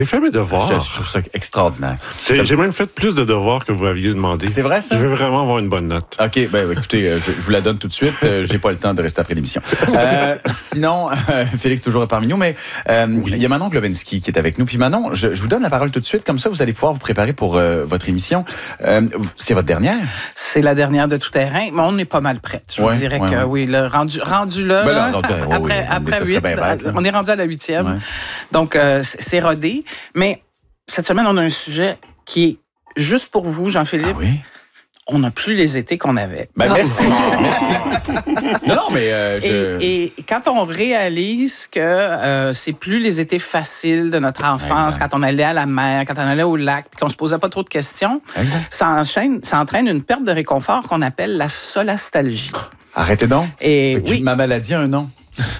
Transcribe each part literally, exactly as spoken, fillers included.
J'ai fait mes devoirs. Je, je trouve ça extraordinaire. J'ai, ça... j'ai même fait plus de devoirs que vous aviez demandé. C'est vrai, ça? Je veux vraiment avoir une bonne note. OK, ben écoutez, euh, je, je vous la donne tout de suite. Euh, j'ai pas le temps de rester après l'émission. Euh, sinon, euh, Félix toujours est parmi nous, mais euh, oui. Il y a Manon Glowinski qui est avec nous. Puis Manon, je, je vous donne la parole tout de suite. Comme ça, vous allez pouvoir vous préparer pour euh, votre émission. Euh, c'est votre dernière? C'est la dernière de tout terrain, mais on est pas mal prête. Je ouais, vous dirais ouais, que ouais. oui, le rendu, rendu là, ben là, là rendu, après, oh, oui, après huit, bête, on est rendu à la huitième. Ouais. Donc, euh, c'est rodé. Mais cette semaine, on a un sujet qui est juste pour vous, Jean-Philippe. Ah oui? On n'a plus les étés qu'on avait. Ben merci, merci. Non, non, mais euh, je... et, et quand on réalise que euh, c'est plus les étés faciles de notre enfance, exact. Quand on allait à la mer, quand on allait au lac, puis qu'on se posait pas trop de questions, ça, enchaîne, ça entraîne une perte de réconfort qu'on appelle la solastalgie. Arrêtez donc. Et oui. Ma maladie a un nom.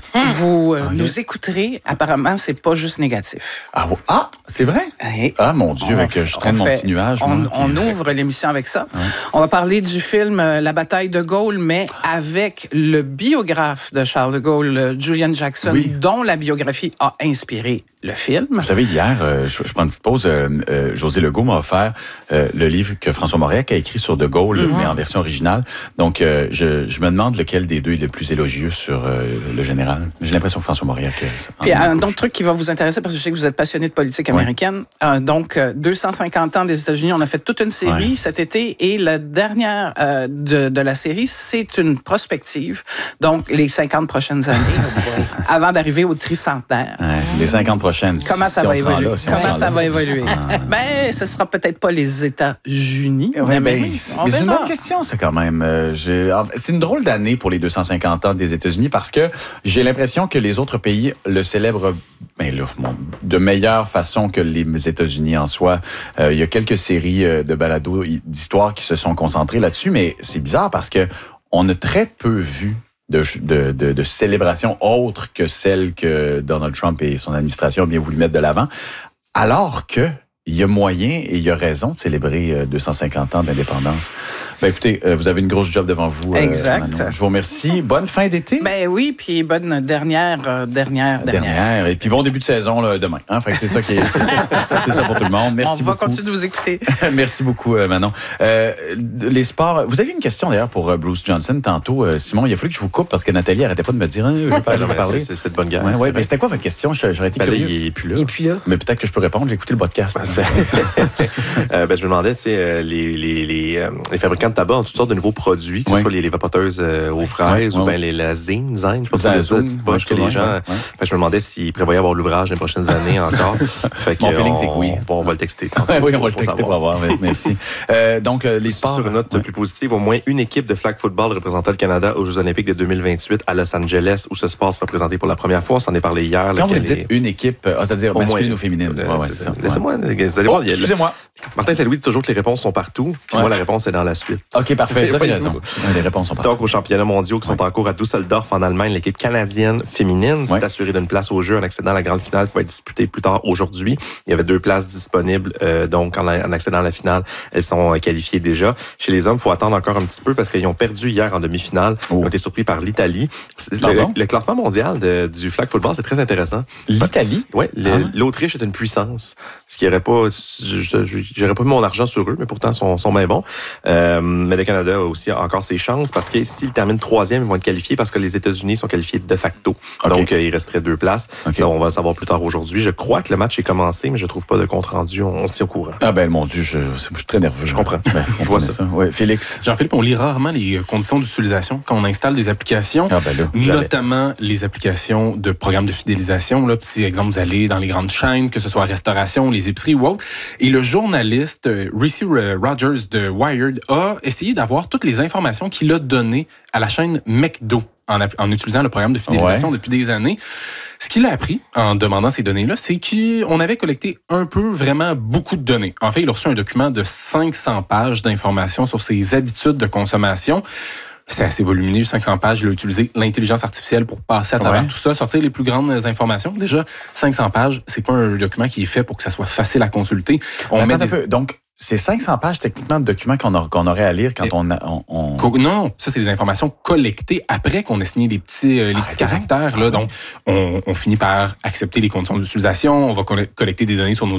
Vous euh, okay. nous écouterez. Apparemment, c'est pas juste négatif. Ah, ah c'est vrai? Oui. Ah, mon Dieu, avec, je traîne mon petit nuage. On, moi, on puis... ouvre l'émission avec ça. Ouais. On va parler du film euh, La bataille de Gaulle, mais avec le biographe de Charles de Gaulle, euh, Julian Jackson, oui. dont la biographie a inspiré le film. Vous savez, hier, euh, je, je prends une petite pause, euh, euh, José Legault m'a offert euh, le livre que François Mauriac a écrit sur de Gaulle, mm-hmm. mais en version originale. Donc, euh, je, je me demande lequel des deux est le plus élogieux sur euh, le général. J'ai l'impression que François Mauriac... Puis un autre truc qui va vous intéresser, parce que je sais que vous êtes passionné de politique américaine. Ouais. Euh, donc, deux cent cinquante ans des États-Unis, on a fait toute une série ouais. cet été, et la dernière euh, de, de la série, c'est une prospective. Donc, les cinquante prochaines années, avant d'arriver au tricentenaire. Ouais, les cinquante prochaines. Comment ça si va évoluer? Là, si Comment ça là. va évoluer? Ah. Ben, ce sera peut-être pas les États-Unis. Ouais, ben, mais c'est une bonne question, ça, quand même. Euh, j'ai... C'est une drôle d'année pour les deux cent cinquante ans des États-Unis parce que j'ai l'impression que les autres pays le célèbrent ben là, bon, de meilleure façon que les États-Unis en soi. Euh, il y a quelques séries de balados d'histoire qui se sont concentrées là-dessus, mais c'est bizarre parce que on a très peu vu De, de, de, de célébrations autres que celles que Donald Trump et son administration ont bien voulu mettre de l'avant, alors que il y a moyen et il y a raison de célébrer deux cent cinquante ans d'indépendance. Ben écoutez, vous avez une grosse job devant vous. Exact. Euh, je vous remercie. Bonne fin d'été. Ben oui, puis bonne dernière, euh, dernière, dernière. Dernière. Et puis bon début de saison là, demain. Hein? Fait que c'est ça qui est, c'est ça pour tout le monde. Merci On va beaucoup. continuer de vous écouter. Merci beaucoup, euh, Manon. Euh, les sports. Vous avez une question d'ailleurs pour euh, Bruce Johnson tantôt, euh, Simon. Il a fallu que je vous coupe parce que Nathalie arrêtait pas de me dire, hein, je vais pas, je vais parler. C'est, c'est de bonne guerre. Ouais, ouais, mais c'était quoi votre question? J'aurais été curieux. Il est plus là. Il est plus là. Mais peut-être que je peux répondre. J'ai écouté le podcast. euh, ben, je me demandais, tu sais, euh, les, les, les, euh, les fabricants de tabac ont toutes sortes de nouveaux produits, que ce oui. soit les, les vapoteuses euh, aux fraises ouais, ou ouais. ben les la zine, zine, je pense que c'est des petites poches que les gens. Ouais, ouais. Fait, je me demandais s'ils prévoyaient avoir l'ouvrage les prochaines années encore. Fait que, Mon feeling, on, c'est que oui. On, on va le texter. Oui, on va le texter pour avoir. Merci. Euh, donc, les sports. Sur une note ouais. plus positive, au moins une équipe de flag football représentant le Canada aux Jeux olympiques de deux mille vingt-huit à Los Angeles, où ce sport sera présenté pour la première fois. On s'en est parlé hier. Quand vous dites une équipe, ah, c'est-à-dire masculine ou féminine. Le, ouais, ouais, c'est ça. Laissez-moi, vous allez voir. Excusez-moi. Martin Saint-Louis dit toujours que les réponses sont partout. Puis ouais. moi, la réponse est dans la suite. OK, parfait. Vous avez raison. Les réponses sont partout. Donc, aux championnats mondiaux qui sont ouais. en cours à Düsseldorf, en Allemagne, l'équipe canadienne féminine s'est ouais. assurée d'une place au jeu en accédant à la grande finale qui va être disputée plus tard aujourd'hui. Il y avait deux places disponibles. Euh, donc, en, en accédant à la finale, elles sont qualifiées déjà. Chez les hommes, il faut attendre encore un petit peu parce qu'ils ont perdu hier en demi-finale. Oh. Ils ont été surpris par l'Italie. Le, le classement mondial de, du flag football, c'est très intéressant. L'Italie? Oui. Ah. L'Autriche est une puissance. Ce qui n'aurait pas... J'aurais pas mis mon argent sur eux, mais pourtant, ils sont, sont bien bons. Euh, mais le Canada a aussi encore ses chances parce que s'ils terminent troisième, ils vont être qualifiés parce que les États-Unis sont qualifiés de facto. Okay. Donc, euh, il resterait deux places. Okay. Ça, on va le savoir plus tard aujourd'hui. Je crois que le match est commencé, mais je trouve pas de compte rendu. On, on se tient au courant. Ah ben, mon Dieu, je, je suis très nerveux. Je comprends. Ben, je vois ça. ça. Ouais, Félix. Jean-Philippe, on lit rarement les conditions d'utilisation quand on installe des applications, ah ben là, notamment les applications de programmes de fidélisation. Là, si, exemple, vous allez dans les grandes chaînes, que ce soit restauration, les épiceries ou autre, et le journaliste euh, Reese Rogers de Wired a essayé d'avoir toutes les informations qu'il a données à la chaîne McDo en, en utilisant le programme de fidélisation ouais. depuis des années. Ce qu'il a appris en demandant ces données-là, c'est qu'on avait collecté un peu, vraiment beaucoup de données. En fait, il a reçu un document de cinq cents pages d'informations sur ses habitudes de consommation. C'est assez volumineux, cinq cents pages. Il a utilisé l'intelligence artificielle pour passer à travers ouais. tout ça, sortir les plus grandes informations. Déjà, cinq cents pages, c'est pas un document qui est fait pour que ça soit facile à consulter. On Attends met des... un peu. Donc, c'est cinq cents pages techniquement de documents qu'on, a, qu'on aurait à lire quand on, a, on, on... Non, ça, c'est des informations collectées après qu'on ait signé les petits, euh, les ah, petits caractères. Là. Donc, on, on finit par accepter les conditions d'utilisation. On va collecter des données sur nos